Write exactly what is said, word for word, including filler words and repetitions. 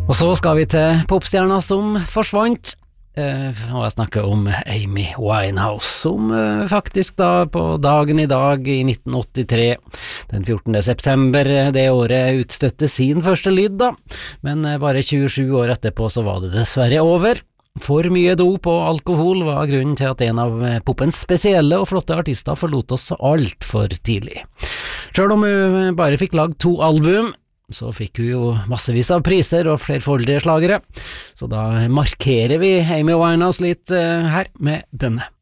Og så skal vi til popstjerna som forsvant, eh, og jeg snakker om Amy Winehouse, som eh, faktisk da på dagen i dag i nitten åttitre, den fjortende september det året utstøtte sin første lyd da, men eh, bare tjuesju år etterpå så var det dessverre over. For mye dop og alkohol var grunnen til at en av popens spesielle og flotte artister forlot oss alt for tidlig. Selv om hun bare fikk lagd to album, så fikk hun jo massevis av priser og flerfoldige slagere, så da markerer vi Amy Winehouse litt uh, her med denne.